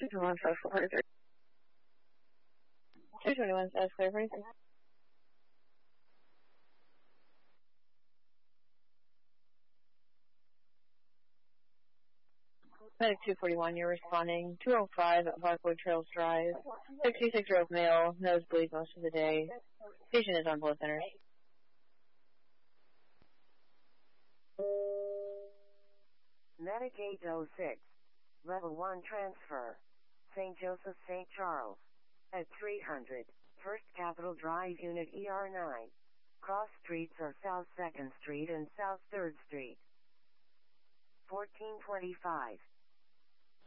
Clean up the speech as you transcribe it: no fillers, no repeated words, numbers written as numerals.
221 South Clear 221 South Clear 43. Medic 241, you're responding. 205 at Parkwood Trails Drive. 66-year-old male, nosebleed most of the day. Patient is on blood thinners. Medic 806. Level 1 transfer. St. Joseph, St. Charles. At 300. First Capitol Drive Unit ER9. Cross streets are South 2nd Street and South 3rd Street. 1425.